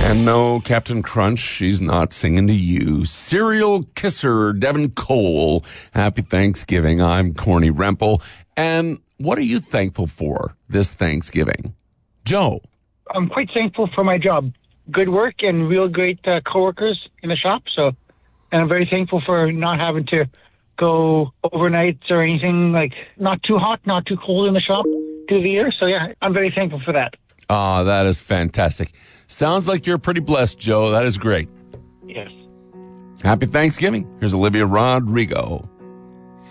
And no, Captain Crunch, she's not singing to you. Serial kisser, Devin Cole. Happy Thanksgiving. I'm Corny Rempel. And what are you thankful for this Thanksgiving? Joe. I'm quite thankful for my job. Good work and real great coworkers in the shop. And I'm very thankful for not having to go overnights or anything, like not too hot, not too cold in the shop through the year. So yeah, I'm very thankful for that. Ah, that is fantastic. Sounds like you're pretty blessed, Joe. That is great. Yes. Happy Thanksgiving. Here's Olivia Rodrigo.